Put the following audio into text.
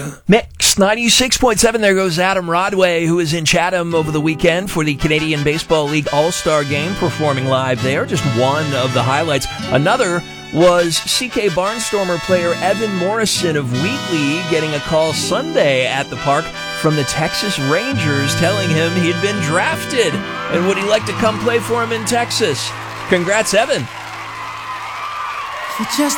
Mix 96.7. There goes Adam Rodway, who was in Chatham over the weekend for the Canadian Baseball League All-Star Game, performing live there. Just one of the highlights. Another was CK Barnstormer player Evan Morrison of Wheatley getting a call Sunday at the park from the Texas Rangers telling him he'd been drafted and would he like to come play for him in Texas. Congrats, Evan. For just